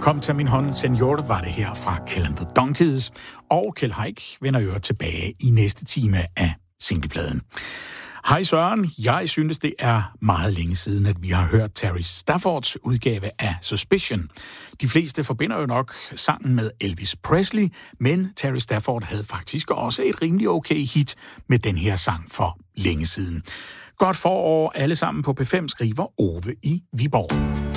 Kom til min hånd, senior, var det her fra Kjell and the Donkeys, og Kjell Haik vender jo tilbage i næste time af singlepladen. Hej Søren, jeg synes, det er meget længe siden, at vi har hørt Terry Staffords udgave af Suspicion. De fleste forbinder jo nok sangen med Elvis Presley, men Terry Stafford havde faktisk også et rimelig okay hit med den her sang for længe siden. Godt forår alle sammen på P5, skriver Ove i Viborg.